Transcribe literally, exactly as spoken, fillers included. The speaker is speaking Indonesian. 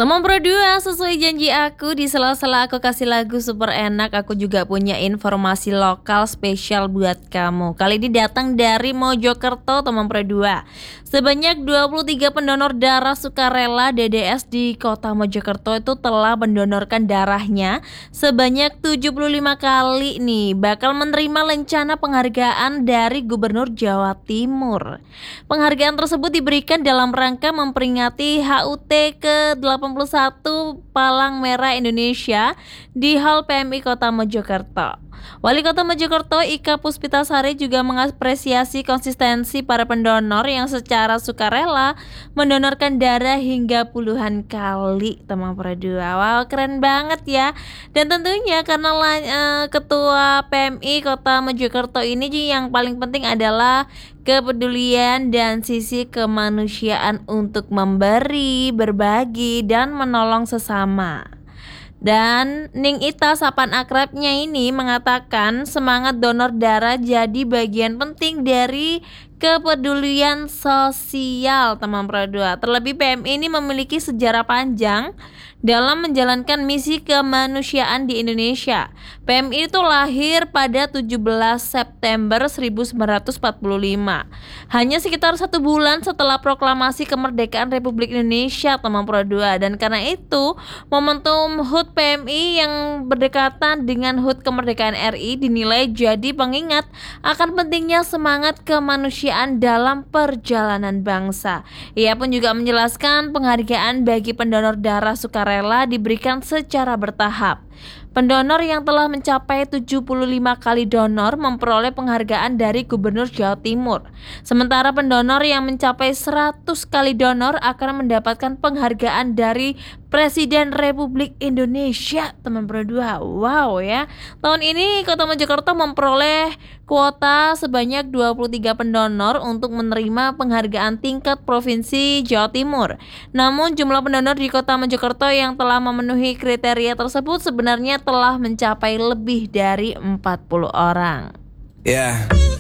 Teman berdua, sesuai janji aku, di sela-sela aku kasih lagu super enak, aku juga punya informasi lokal spesial buat kamu. Kali ini datang dari Mojokerto, teman berdua. Sebanyak dua puluh tiga pendonor darah sukarela D D S di kota Mojokerto itu telah mendonorkan darahnya sebanyak tujuh puluh lima kali nih, bakal menerima lencana penghargaan dari Gubernur Jawa Timur. Penghargaan tersebut diberikan dalam rangka memperingati H U T ke delapan puluh satu Palang Merah Indonesia di Hall P M I Kota Mojokerto. Wali Kota Mojokerto Ika Puspitasari juga mengapresiasi konsistensi para pendonor yang secara sukarela mendonorkan darah hingga puluhan kali, teman berdua. Wow, keren banget ya. Dan tentunya karena uh, Ketua P M I Kota Mojokerto ini yang paling penting adalah kepedulian dan sisi kemanusiaan untuk memberi, berbagi, dan menolong sesama. Dan Ning Ita, sapaan akrabnya ini, mengatakan semangat donor darah jadi bagian penting dari kepedulian sosial, teman berdua. Terlebih P M I ini memiliki sejarah panjang dalam menjalankan misi kemanusiaan di Indonesia. P M I itu lahir pada tujuh belas September seribu sembilan ratus empat puluh lima, hanya sekitar satu bulan setelah proklamasi kemerdekaan Republik Indonesia, teman berdua. Dan karena itu momentum H U T P M I yang berdekatan dengan H U T kemerdekaan R I dinilai jadi pengingat akan pentingnya semangat kemanusiaan dalam perjalanan bangsa. Ia pun juga menjelaskan penghargaan bagi pendonor darah sukarela diberikan secara bertahap. Pendonor yang telah mencapai tujuh puluh lima kali donor memperoleh penghargaan dari Gubernur Jawa Timur. Sementara pendonor yang mencapai seratus kali donor akan mendapatkan penghargaan dari Presiden Republik Indonesia, teman berdua. Wow ya. Tahun ini Kota Mojokerto memperoleh kuota sebanyak dua puluh tiga pendonor untuk menerima penghargaan tingkat Provinsi Jawa Timur. Namun jumlah pendonor di Kota Mojokerto yang telah memenuhi kriteria tersebut sebenarnya telah mencapai lebih dari empat puluh orang. Ya. Yeah.